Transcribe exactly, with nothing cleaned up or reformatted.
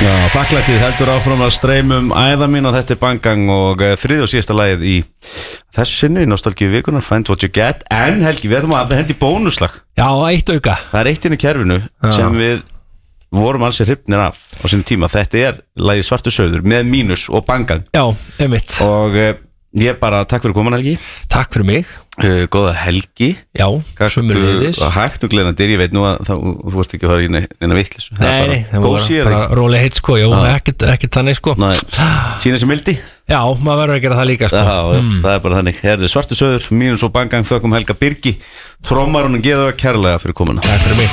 Já, þakklætið heldur áfram að streymum æða mín og þetta er Bangang og þrið og síðasta lagið í þessu sinni í Nostalgíu vikunar, Find What You Get. En Helgi, við ætlum að hendi bónuslag. Já, eitt auka. Það er eitt inn í kerfinu Já. sem við vorum alls hrifnir af á sinni tíma. Þetta er lagið Svartur sauður með mínus og Bangang. Já, einmitt. Og uh, ég bara, takk fyrir komin Helgi. Takk fyrir mig. Uh, góða helgi. Já, sömuleiðis. uh, Hægt og gleðandir, ég veit nú að það, þú vorst ekki að fara í neina vitlis. Nei, það var bara, bara róli heitt sko. Jó, ah. ekkert, ekkert þannig sko. Nei, sína sem mildi. Já, maður verður að gera það líka sko. Já, mm. það er bara þannig. Herðu, Svartur sauður, mínus og Bangang, þökkum Helga Birgi. Trommarunum geðu að kærlega fyrir komuna. Takk fyrir mig.